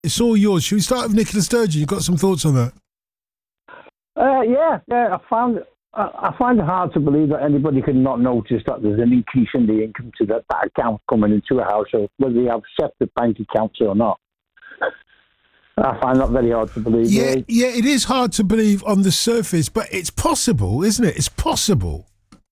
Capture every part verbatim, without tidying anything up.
It's all yours. Should we start with Nicola Sturgeon? You've got some thoughts on that? Uh, yeah, yeah. I found I, I find it hard to believe that anybody could not notice that there's an increase in the income to that, that account coming into a household, whether they have separate bank accounts or not. I find that very hard to believe. Yeah, yeah, it is hard to believe on the surface, but it's possible, isn't it? It's possible.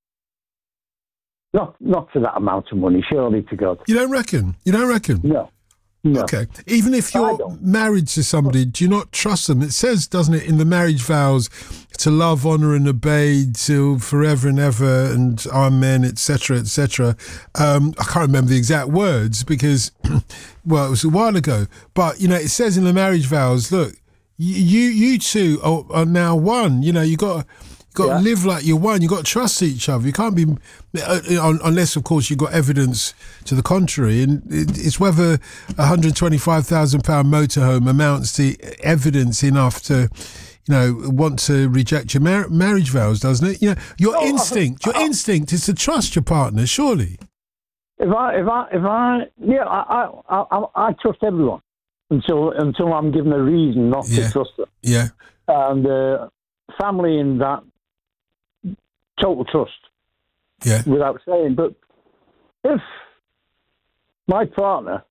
Not not for that amount of money, surely to God. You don't reckon? You don't reckon? No. No. Okay. Even if you're married to somebody, do you not trust them? It says, doesn't it, in the marriage vows, to love, honour and obey till forever and ever and amen, et cetera, et cetera. Um, I can't remember the exact words because, well, it was a while ago. But, you know, it says in the marriage vows, look, you you two are, are now one. You know, you got to... You've got yeah. to live like you're one. You've got to trust each other. You can't be, uh, unless, of course, you've got evidence to the contrary. And it's whether a one hundred twenty-five thousand pounds motorhome amounts to evidence enough to, you know, want to reject your mar- marriage vows, doesn't it? You know, your oh, instinct, your I, instinct is to trust your partner, surely. If I, if I, if I, yeah, I, I, I, I trust everyone until until I'm given a reason not yeah. to trust them. Yeah. And uh, family in that. Total trust. Yeah. Without saying, but if my partner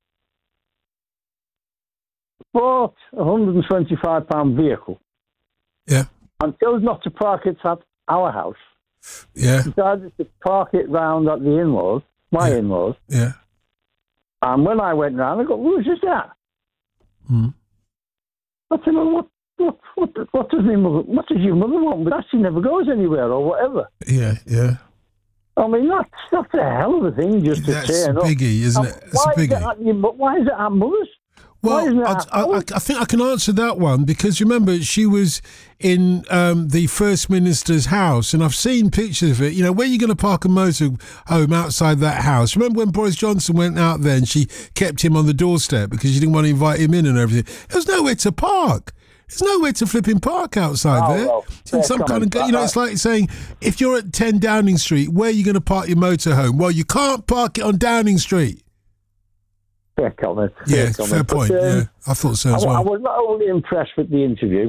bought a one hundred twenty-five pounds vehicle, yeah, and chose not to park it at our house, yeah, decided to park it round at the in-laws, my yeah. in-laws, yeah, and when I went round, I go, "Who's just that?" Hmm. I said, "Well, what?" What, what, what does my mother? What does your mother want? But she never goes anywhere or whatever. Yeah, yeah. I mean, that's that's a hell of a thing just to that's turn a biggie, up. isn't And it? That's why a biggie. Is it at your, why is it at mother's? Well, I, I, I think I can answer that one because remember she was in um, the First Minister's house, and I've seen pictures of it. You know, where are you going to park a motorhome outside that house? Remember when Boris Johnson went out there and she kept him on the doorstep because she didn't want to invite him in and everything? There's nowhere to park. There's nowhere to flipping park outside oh, there. Well, in some kind of, you know, it's like saying if you're at ten Downing Street, where are you going to park your motorhome? Well, you can't park it on Downing Street. Fair comment. Yeah, fair, fair comment. point. But, um, yeah, I thought so as I, well. I was not only impressed with the interview.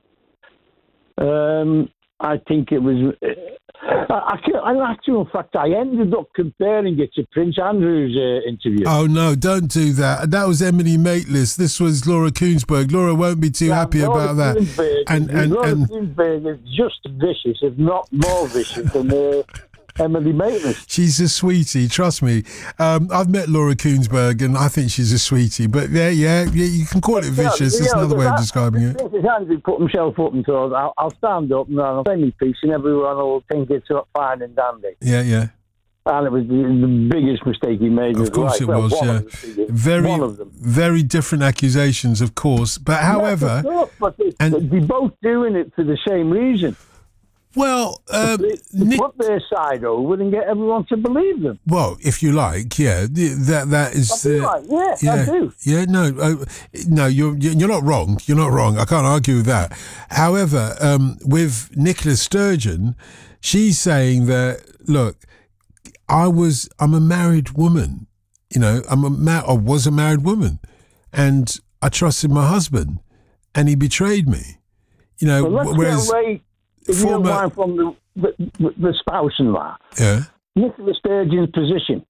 Um, I think it was. Uh, I, I, in actual fact, I ended up comparing it to Prince Andrew's uh, interview. Oh no! Don't do that. That was Emily Maitlis. This was Laura Kuenssberg. Laura won't be too yeah, happy Laura about that. Kuenssberg, and and Laura and Kuenssberg is just vicious, if not more vicious than uh, Emily Maitlis. She's a sweetie. Trust me. Um, I've met Laura Kuenssberg, and I think she's a sweetie. But yeah, yeah, yeah you can call it vicious. That's another way of describing it. Prince Andrew put himself up and thought, I'll, I'll stand up and I'll say my piece, and everyone will think it's fine and dandy. Yeah, yeah. And it was the, the biggest mistake he made. Of course life. it well, was, one yeah. Of the biggest, very, one of them. very different accusations, of course. But however, no, but they, and they're both doing it for the same reason. Well, um, to, to Nick, put their side over and get everyone to believe them. Well, if you like, yeah, that that is. I do uh, like, yeah, yeah, I do. Yeah, no, uh, no, you're you're not wrong. You're not wrong. I can't argue with that. However, um, with Nicola Sturgeon, she's saying that look, I was I'm a married woman. You know, I'm a ma- I was a married woman, and I trusted my husband, and he betrayed me. You know, well, let's whereas. get away, if former, you don't mind, from the, the, the spouse and that. Yeah. Nicola Sturgeon's position.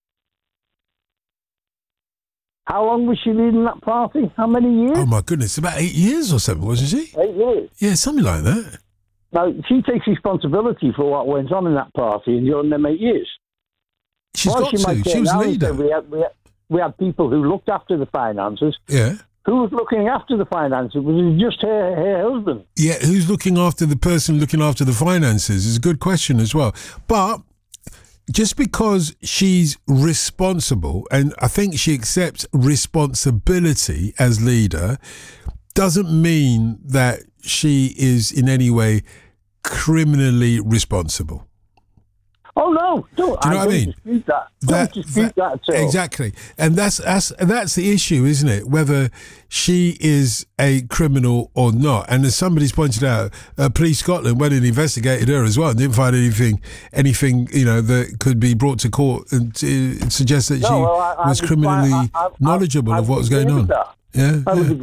How long was she leading that party? How many years? Oh, my goodness. About eight years or something, wasn't she? Eight years. Yeah, something like that. Now, she takes responsibility for what went on in that party during them eight years. She's well, got she to. She was leader. We had, we, had, we had people who looked after the finances. Yeah. Who was looking after the finances? It was just her, her husband. Yeah, who's looking after the person looking after the finances is a good question as well. But just because she's responsible, and I think she accepts responsibility as leader, doesn't mean that she is in any way criminally responsible. Oh no! Don't, Do you know I what I don't mean? Dispute that. That, Don't dispute that, that at all. exactly, and that's that's that's the issue, isn't it? Whether she is a criminal or not. And as somebody's pointed out, uh, Police Scotland went and investigated her as well, and didn't find anything, anything you know that could be brought to court and to suggest that No, she well, I, I was would criminally find- I- I- knowledgeable I of what was would going agree on. with that. Yeah, I yeah. would